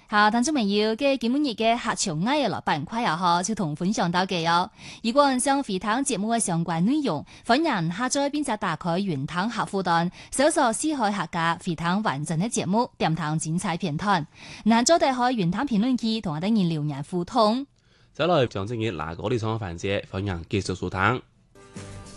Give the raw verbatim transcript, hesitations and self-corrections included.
好，聽眾朋友嘅今日嘅客場藝樂板塊又好，就同分享到嘅哦。如果想回聽節目嘅相關內容，歡迎下載並且打開雲聽客戶端，搜索四海客家回聽完整嘅節目，點聽精彩片段。嗱，再打開雲聽評論區，同我哋人留言互動。 再來將正嘅嗱嗰啲創環節，歡迎繼續收聽。